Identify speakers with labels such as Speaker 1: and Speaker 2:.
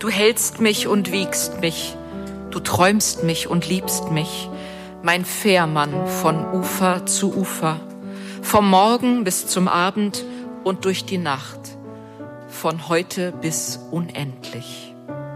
Speaker 1: Du hältst mich und wiegst mich, du träumst mich und liebst mich, mein Fährmann von Ufer zu Ufer, vom Morgen bis zum Abend und durch die Nacht, von heute bis unendlich.